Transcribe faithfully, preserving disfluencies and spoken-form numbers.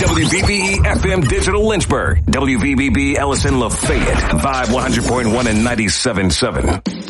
W V B E F M Digital Lynchburg. W V B B Ellison Lafayette. Vibe one hundred point one and ninety-seven point seven.